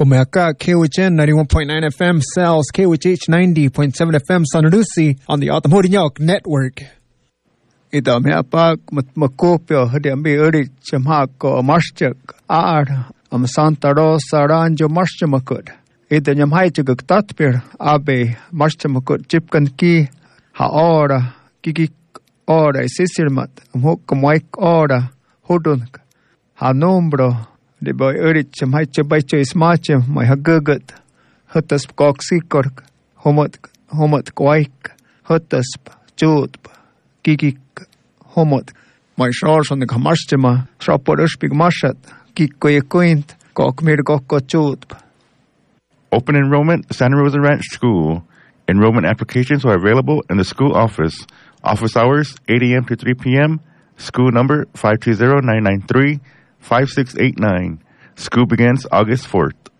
Bumaka, KHN 91.9 FM, Cells, KHH 90.7 FM, San Lucy on the Automotive Network. Ito may apag makopyo hadi ambi uri chamhako marschak am Santa Rosa Ranjo marchamakut. Ito nyamhay chugak tatpir abe marchamakut chipkan ki haora kiki ora sisirmat hukamaik ora hudunk ha nombro de boy uri chamhay chabay cho ismachem may hagagat hutas koksikork homot kwaik hutas chutp kiki homot my shores on the kamastema shoporish big mashat kikoy quint kokmir kokkochut. Open enrollment, Santa Rosa Ranch School. Enrollment applications are available in the school office. Office hours 8 a.m. to 3 p.m. School number 520-993-5689. School begins August 4th.